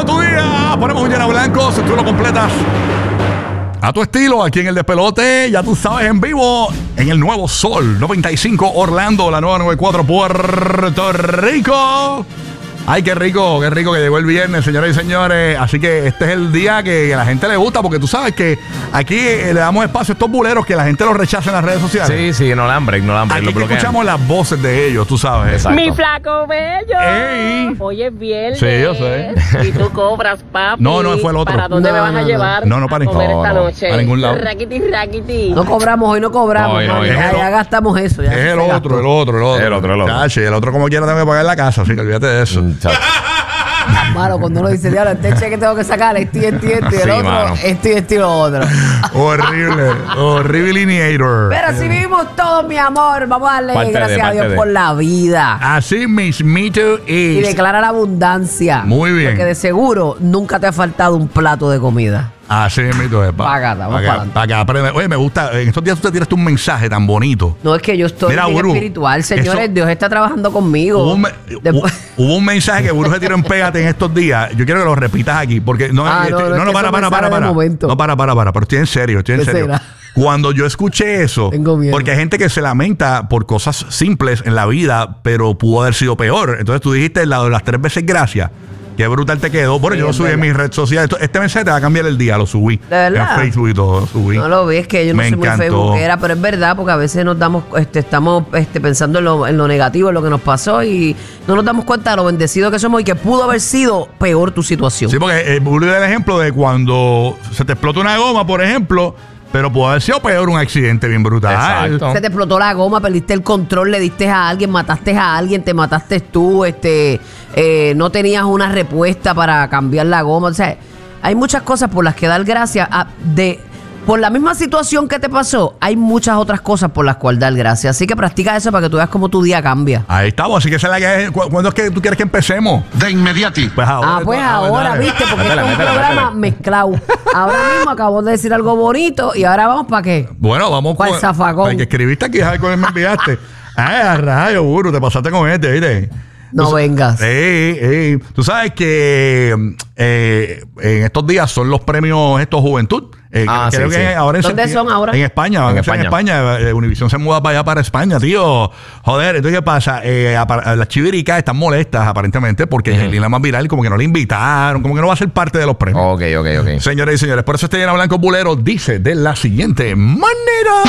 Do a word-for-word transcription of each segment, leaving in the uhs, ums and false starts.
todo tu día. Ponemos un llena blanco, si tú lo completas a tu estilo, aquí en el Despelote, ya tú sabes, en vivo, en el Nuevo Sol noventa y cinco Orlando, la nueva noventa y cuatro Puerto Rico. Ay, qué rico, qué rico que llegó el viernes, señoras y señores. Así que este es el día que a la gente le gusta, porque tú sabes que aquí eh, le damos espacio a estos buleros que la gente los rechaza en las redes sociales. Sí, sí, no la break, no la break. Aquí que escuchamos las voces de ellos, tú sabes. Exacto. Mi flaco bello. Ey. Hoy es viernes. Sí, yo sé. Y tú cobras, papi. No, no, fue el otro. ¿Para dónde No, me vas no, a no. llevar? No, no, para a comer ningún- esta no, no, noche. para ningún lado. Raquiti, raquiti. No cobramos, hoy no cobramos. Hoy no, hoy ya, no. ya, ya gastamos eso. Ya Es el se otro, gastó. el otro, el otro. El otro, el otro. Chachi, el otro como quiera tengo que pagar la casa, así que olvídate de eso. Mm, chao. Mano, cuando uno dice, diablo, este cheque tengo que sacar, este, este, este, y el Sí, otro, mano. este, este y lo otro. Horrible, horribilineator. Pero así vivimos todos, mi amor. Vamos a darle Parte de, gracias a parte Dios de. por la vida. Así mismito Y es. declara la abundancia. Muy bien. Porque de seguro nunca te ha faltado un plato de comida. Así mismito es. Pa' acá, vamos pa' pa' acá, adelante. pa' acá, aprende. Oye, me gusta. En estos días tú te tiraste un mensaje tan bonito. No es que yo estoy Mira, bien Buru, espiritual, señores. eso- Dios está trabajando conmigo. Hubo un, me- Después- hu- hubo un mensaje que Buru se tiró en Pégate en estos días. Yo quiero que lo repitas aquí. Porque no, Ah, este- no, no, no, es no, que para, eso para, me para, sale de para. momento. No, para, para, para. Pero estoy en serio, estoy en ¿Qué serio. será? Cuando yo escuché eso, Tengo miedo. porque hay gente que se lamenta por cosas simples en la vida, pero pudo haber sido peor. Entonces tú dijiste la de las tres veces gracias. Qué brutal te quedó. Bueno, Sí, yo lo es subí en verdad. mis redes sociales. Esto- Este mensaje te va a cambiar el día, lo subí. ¿De verdad? En Facebook y todo, lo subí. No lo ves, que yo no Me soy muy encantó. facebookera, pero es verdad, porque a veces nos damos, este, estamos este, pensando en lo, en lo negativo, en lo que nos pasó, y no nos damos cuenta de lo bendecidos que somos y que pudo haber sido peor tu situación. Sí, porque eh, Buru dio el ejemplo de cuando se te explota una goma, por ejemplo, pero pudo haber sido peor un accidente bien brutal. Exacto. Se te explotó la goma, perdiste el control, le diste a alguien, mataste a alguien, te mataste tú, este, eh, no tenías una respuesta para cambiar la goma. O sea, hay muchas cosas por las que dar gracias. A, de, por la misma situación que te pasó, hay muchas otras cosas por las cuales dar gracias. Así que practica eso para que tú veas cómo tu día cambia. Ahí estamos, así que esa es la que es. ¿Cu- ¿Cuándo es que tú quieres que empecemos? De inmediati. Pues ahora. Ah, pues a ver, ahora, dale. viste, porque Métele, esto es un métele, programa métele. mezclado. Ahora mismo acabo de decir algo bonito y ahora vamos para qué. Bueno, vamos ¿Cuál zafacón? El que escribiste aquí, a ver cuál me enviaste. Ay, a rayo, Buru, te pasaste con este, ¿viste? No Tú sa- vengas. Sí, sí. Tú sabes que eh, en estos días son los premios estos Juventud. Eh, Ah, creo sí, que sí. ahora en ¿Dónde septiembre- son ahora? En España, van En a ser en España. España. Eh, Univision se muda para allá, para España, tío. Joder, entonces, ¿qué pasa? Eh, apar- las chiviricas están molestas, aparentemente, porque uh la más viral, como que no le invitaron, como que no va a ser parte de los premios. Ok, ok, ok. Señores y señores, por eso este Llena Blanco Bulero dice de la siguiente manera.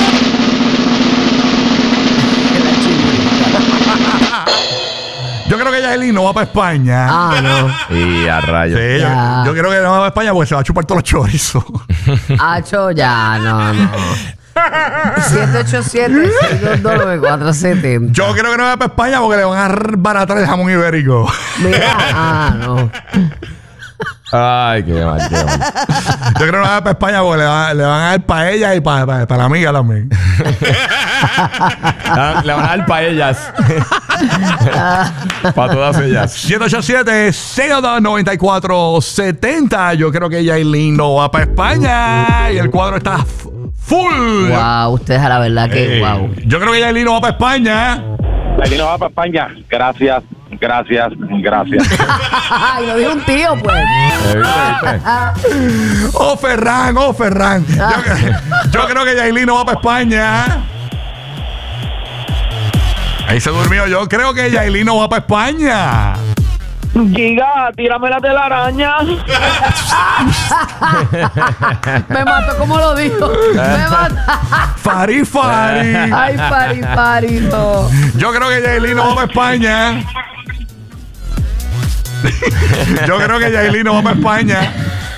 Yo creo que Yailin no va para España. Ah, no. Y a rayos. Sí, yo, Ya. yo creo que no va para España porque se va a chupar todos los chorizos. Hacho, ya, no, no. siete ocho siete, seis dos dos, nueve cuatro siete cero. Yo creo que no va para España porque le van a baratar el jamón ibérico. Mira, ah, no. Ay, qué mal, qué mal. Yo creo que no va para España porque le, van- le van a dar para ella y para, para, para la amiga también. Le van a dar paellas. Para todas ellas. siete ocho siete, seis dos, nueve cuatro siete cero. Yo creo que Yailin no va para España. Y el cuadro está f- full. Wow, ustedes a la verdad que Eh, wow. Yo creo que Yailin no va para España. Aquí no va para España. Gracias, gracias, gracias. Y lo dijo un tío, pues. Eh, ¿viste, viste? Oh, Ferran, oh, Ferran. Yo, yo creo que Yailin no va para España. Ahí se durmió. Yo creo que Yailin no va para España. Giga, tírame la telaraña. Me mató como lo dijo. Me mató. Fari, Fari. Ay, pari, pari, no. Yo creo que Yailin no va para España. Yo creo que Yailin no va para España.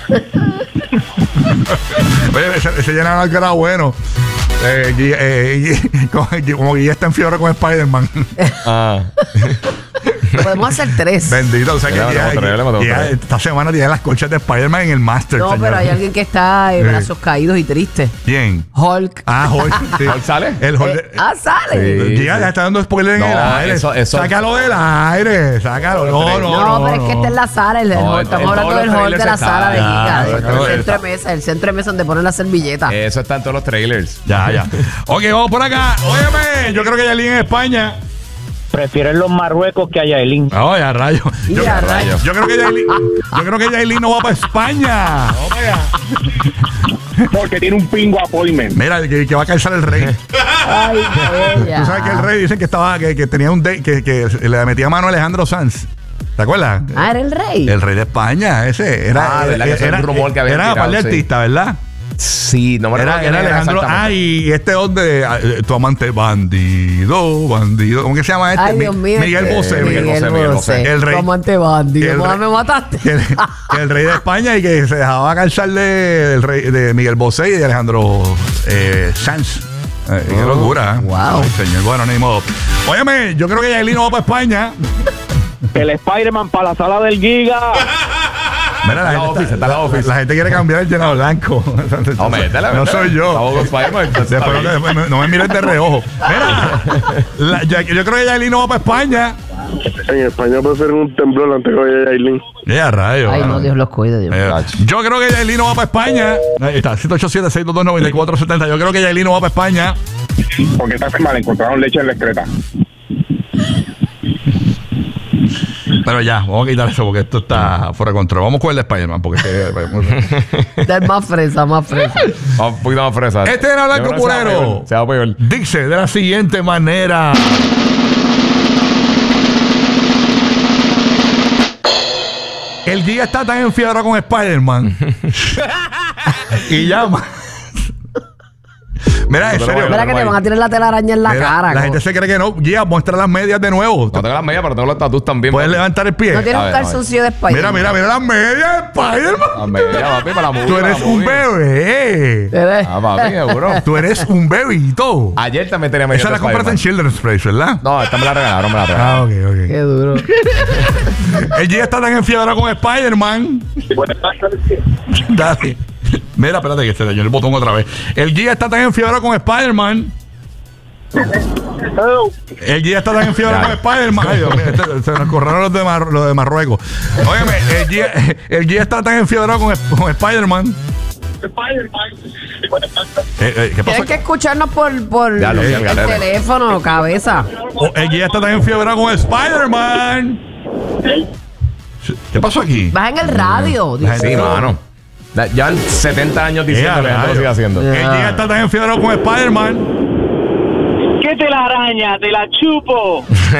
Oye, ese, ese Llena Blanco era bueno. Eh, Gui- eh, Gui- como, como Guilla está en fiebre con Spider-Man. Ah. Podemos hacer tres. Bendito. O sea que Ya, Guilla- le mató tres, le mató Guilla tres. esta semana tiene las colchas de Spider-Man en el Master. No, señor. pero hay alguien que está de Sí. brazos caídos y triste. ¿Quién? Hulk. Ah, Hulk. Sí. ¿Hulk sale? El Hulk. Eh, ah, sale. Sí. Guilla ya está dando spoiler en No, el aire. eso- eso- Sácalo del aire. Sácalo. No, no, No, no. pero es que está en la sala. El, el No, Hulk. en- Estamos en hablando todos del los hall de la trailers sala de está. Giga. Ah, El no, centro está. de mesa. El centro de mesa donde ponen la servilleta. Eso está en todos los trailers. Ya, ya. Ok, vamos por acá. Óyeme, yo creo que Yailin en España. Prefieren los marruecos que a Yailin. Oye, a rayo. Yo, Y a rayo. yo creo que Yailin, yo creo que Yailin no va para España. Vamos para allá. Porque tiene un pingo appointment. Mira, que, que va a calzar el rey. Ay, bella. Tú sabes que el rey dicen que estaba, que, que tenía un date, que, que le metía mano a Alejandro Sanz. ¿Te acuerdas? Ah, era el rey. El rey de España, ese. Era, Ah, ¿verdad que ese es un rumor que había Era tirado, par de sí. artistas, ¿verdad? Sí, no me Era, recuerdo era quién Alejandro. Ah, exactamente. y este hombre, eh, tu amante bandido, bandido. ¿Cómo que se llama este? Ay, Dios mío. Miguel este- Bosé. Miguel Miguel Bosé, Miguel Bosé. El rey. Como ante bandido. el ¿Cómo rey- me mataste? Que el, que el rey de España y que se dejaba calzar de, el rey, de Miguel Bosé y de Alejandro eh, Sanz. Eh, qué locura. ¿eh? Wow. Ay, señor, bueno, ni modo. Óyeme, yo creo que Yailin no va para España. El Spider-Man para la sala del Giga. Mira, la, la gente, office, está- está la office. la gente quiere cambiar el llenado blanco. No, métela, no métela. soy yo. Estamos con Spider-Man, entonces está Después no, bien. después me- no me mires de reojo. Mira, la- yo, yo creo que Yailin no va para España. En España puede ser un temblor antes que vaya Yailin. Ya, rayo. Ay, bueno. no, Dios los cuide, Dios. Eh, yo creo que Yailin no va para España. Ahí está, siete ocho siete, seis dos dos, nueve cuatro siete cero. Yo creo que Yailin no va para España. Porque esta semana encontraron leche en la excreta. Pero ya, vamos a quitar eso porque esto está fuera de control. Vamos con el de Spider-Man porque es que- Es más fresa, más fresa. Vamos un poquito más fresa. Este era Blanco Yo creo que se va a Purero. peor, Se va a peor. dice de la siguiente manera. El día está tan enfiebrado con Spider-Man y llama. Mira, en No te lo serio. voy Mira que te van a tirar la telaraña en la Mira, cara. la co- gente se cree que no. Guía, muestra las medias de nuevo. No tengo las medias, pero tengo los tatuajes también. Puedes papi. levantar el pie. No tiene A un ver, a ver. calzoncillo de Spider. Mira, mira, mira las medias de Spider-Man. Las medias, papi, para la movie. Tú para eres la un movie. bebé. ¿Eres? Ah, papi, seguro. Tú eres un bebito. Ayer también tenía medias Esa la de compraste en Spider-Man. Children's Place, ¿verdad? No, esta me la regalaron, me la Ah, regalaron. ok, ok. Qué duro. El día está tan enfiebrado con Spider-Man. Dale. Mira, espérate que se dañó el botón otra vez. El Gia está tan enfiebrado con Spider-Man. El Gia está tan enfiebrado con Spider-Man. Ay, Dios mío, este- se nos corrieron los de, Mar- los de Marruecos. Óyeme, el Gia, el Gia está tan enfiebrado con, con Spider-Man. Eh, eh, ¿Qué pasó? Tienes que escucharnos por, por Ya lo vi, el galera. teléfono, cabeza. Oh, el Gia está tan enfiebrado con Spider-Man. ¿Qué pasó aquí? Vas en el radio. La Sí, gente- mano. Ya- Llevan setenta años diciendo Eh, que la gente lo rayo. sigue haciendo. El Gia está tan enfiebrado con Spider-Man. ¿Qué te la araña? ¡Te la chupo!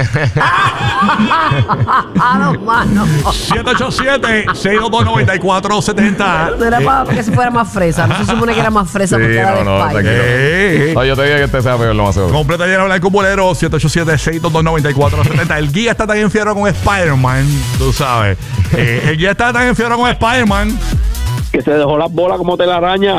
Ah, no, mano. siete ocho siete, seis dos dos, nueve cuatro siete cero. No era para que se fuera más fresa. No se supone que era más fresa Sí, porque era no, de no, Spider. tranquilo. Eh, No, yo te digo que este sea peor, lo más seguro. Completa llena blanco bolero siete ocho siete, seis dos dos, nueve cuatro siete cero. El guía está tan enfiebrado con Spider-Man, tú sabes. Eh, el guía está tan enfiebrado con Spider-Man. Que se dejó las bolas como telaraña.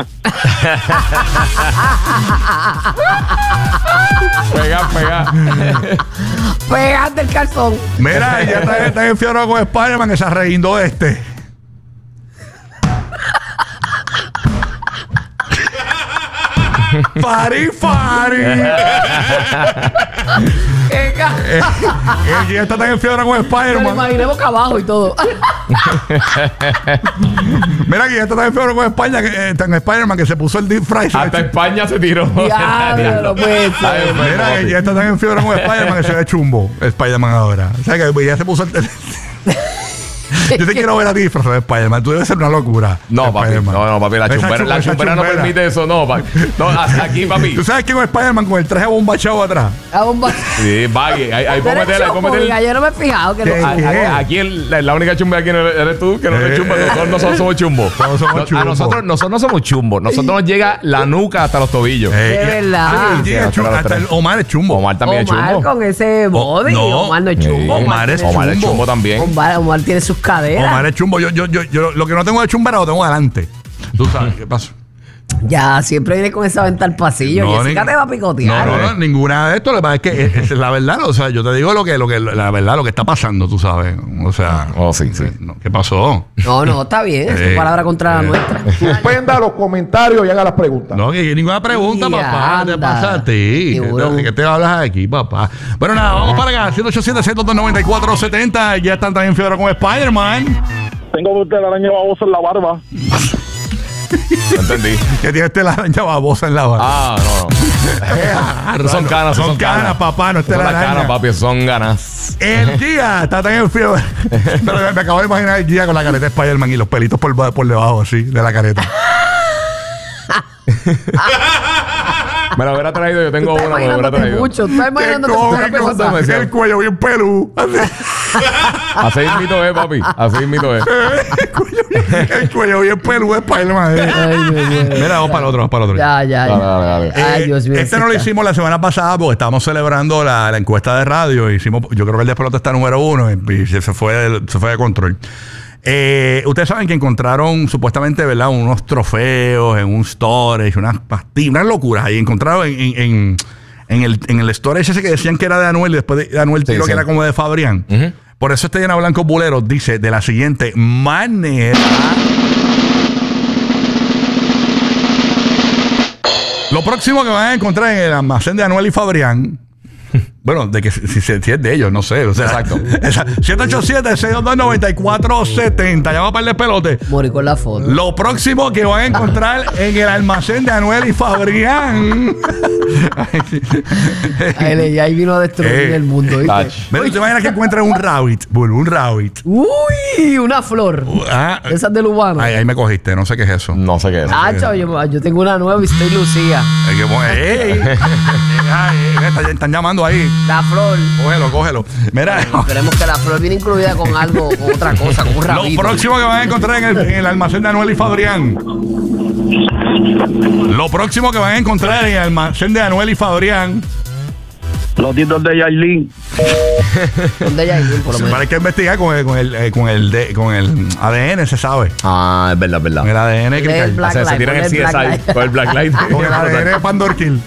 Pega, pega. Pegate el calzón. Mira, el guía está tan enfiebrado con Spider-Man que se arreguindó de este. Fari, Fari. Qué ca- Eh, el guía está tan enfiebrado con Me lo Spider-Man. imaginé boca abajo y todo. Mira, el guía está tan enfiebrado con España que, eh, tan Spider-Man que se puso el deep fry. Hasta España se tiró. Diablo, no puede ser. Ay, pues, Mira, papi. que ya está tan enfiebrado con Spider-Man que se ve chumbo Spider-Man ahora. O sea, que ya se puso el... Yo te quiero ver a ti disfrazado de Spider-Man. Tú debes ser una locura. No, papi. Spider-Man. No, no, papi. La Esa chumbera, chum- la esa chumbera no chumbera. permite eso, no, papi. No, hasta aquí, papi. ¿Tú sabes quién es Spider-Man con el traje bombachado atrás? A un ba- Sí, baggy. Ahí, ahí Tú puedo eres meter, ahí puedo chumbo, meter. diga, yo no me he fijado que ¿Qué? no. A- a- Aquí el- la, la única chumba aquí eres eres tú, que no eres Eh. chumbo. Nosotros no somos, somos chumbo. Todos somos No, chumbos. A nosotros, nosotros no somos chumbo. Nosotros nos llega la nuca hasta los tobillos. Eh, De y- verdad. Ah, y Sí, es hasta chumbo. los Hasta tres. el Omar es chumbo. Omar también es Omar chumbo. con ese body. no. Omar no es Sí. chumbo. Omar es Omar es chumbo. chumbo también. Omar, Omar tiene sus caderas. Omar es chumbo. Yo, yo, yo, yo lo que no tengo de chumbera lo tengo adelante. Tú sabes qué pasó. Ya, siempre viene con esa venta al pasillo. No, Jessica ni- te va a picotear. No, no, no, ninguna de esto. Lo que pasa es que es, es la verdad. O sea, yo te digo lo que, lo que, la verdad, lo que está pasando, tú sabes. O sea, Oh, sí, sí. no, ¿qué pasó? No, no, está bien. Es Eh, tu palabra contra la eh. nuestra. Suspenda los comentarios y haga las preguntas. No, que ninguna pregunta, Y papá. ¿Qué te anda. pasa a ti? Tiburón. ¿De qué te hablas aquí, papá? Bueno, nada, vamos para acá. siete ocho siete, seis dos dos, nueve cuatro siete cero. Ya están también fiebre con Spider-Man. Tengo telaraña babosa en la barba. No entendí. Que tiene este la araña babosa en la barba. Ah, no, no. Son canas, son, son canas, canas. papá, no esté Son la las araña. canas, papi, son ganas. El guía está tan enfermo. Pero me, me acabo de imaginar el guía con la careta de Spider-Man y los pelitos por, por debajo, así, de la careta. Me la hubiera traído, yo tengo Tú estás una, me la hubiera imaginándote traído. mucho. Tú estás imaginándote Qué muchas cómico, cosas. demasiado. el cuello bien pelú. Así mito es, papi. Así mito es. el, cuello, el cuello bien pelú de Spider-Man. eh. Ay, Dios mío. Mira, vamos para el otro, vamos para el otro. Ya, ya, Dale, ya. dale, dale. Ay, Eh, Dios mío. Este no lo está. hicimos la semana pasada porque estábamos celebrando la, la encuesta de radio. Hicimos, yo creo que el despelote está número uno y, y se, fue de, se fue de control. Eh, ustedes saben que encontraron supuestamente, ¿verdad? Unos trofeos en un storage, unas pastillas, unas locuras ahí. Encontraron en, en, en, en el, en el storage ese que decían que era de Anuel y después de Anuel Sí, tiró sí. que era como de Fabrián. Ujú. Por eso este Llena Blanco Bulero dice de la siguiente manera. Lo próximo que van a encontrar en el almacén de Anuel y Fabrián. Bueno, de que si, si, si es de ellos, no sé. O sea, Exacto. siete ocho siete, seis dos dos, nueve cuatro siete cero. Llama para el despelote. Morí con la foto. Lo próximo que van a encontrar en el almacén de Anuel y Fabrián. Ay, le- ahí vino a destruir Eh. el mundo. ¿viste? Tach. Mira, ¿te imaginas que encuentran un rabbit? Bueno, un rabbit. Uy, una flor. Ah, Esas de Lubano. ahí, ahí me cogiste, no sé qué es eso. No sé qué es. Ah, chavo, yo, yo tengo una nueva y estoy lucía. Es que, bueno, ey, ay, están, están llamando ahí. La flor. Cógelo, cógelo. Mira, Esperemos que la flor viene incluida con algo, con otra cosa, con un lo rabito. próximo que van a encontrar en el, en el almacén de Anuel y Fabrián. Lo próximo que van a encontrar en el almacén de Anuel y Fabrián. Los títulos de Yailin. ¿Dónde hay alguien, por lo Se menos? parece que investigar con el, con el, eh, con el, de- con el A D N, se sabe. Ah, es verdad, es verdad. Con el A D N Lee el crical. Black Se, se Light, tiran el ponle C el S Black I Light. con el Black Light. Con el A D N de Pandorkill.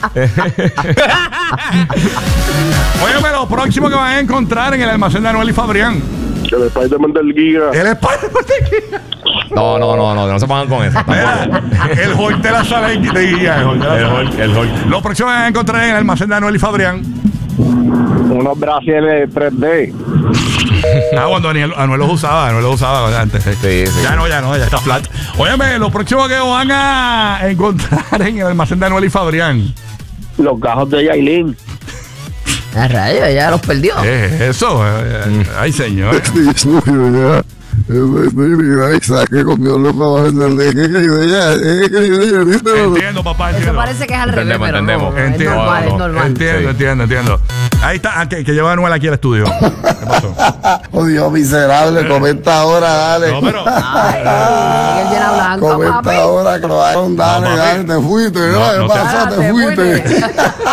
Óyeme, lo próximo que van a encontrar en el almacén de Anuel y Fabrián. El Spider-Man del Giga. El Spider-Man de No, no, no, no, no se pongan con eso. Mira, el Hulk de la sala de guía. El Hulk de la El sala. Hulk, el Hulk. Lo próximo que van a encontrar en el almacén de Anuel y Fabrián. Unos brasieres tres D. Ah, cuando Anuel, Anuel los usaba, Anuel los usaba antes. Sí. Sí, sí. Ya no, ya no, ya está flat. Óyeme, lo próximo que van a encontrar en el almacén de Anuel y Fabrián. Los gajos de Yailin. A rayos, ya los perdió. ¿Qué es eso? Eh, Ay, señor. Estoy suyo ya. Saque conmigo los trabajos de Entiendo, papá, Eso entiendo. parece que es al revés, Entendemos, pero entendemos. no, es Entiendo. normal, es No, no, normal. Entiendo, Sí. entiendo, entiendo. Ahí está, ah, que, que lleva a Anuel aquí al estudio. ¿Qué pasó? Oh Dios miserable, comenta ahora, dale. No, pero. Ay, Miguel Llena Blanco, papi. Comenta ahora, que lo hagan, dale, No, papi. dale, te fuiste, No, ¿no? no ¿Qué te- pasa? Ah, Te te fuiste. fuiste.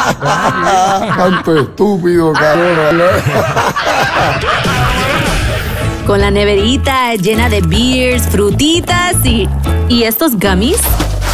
Tanto estúpido, cabrón. Con la neverita llena de beers, frutitas y... ¿Y estos gummies?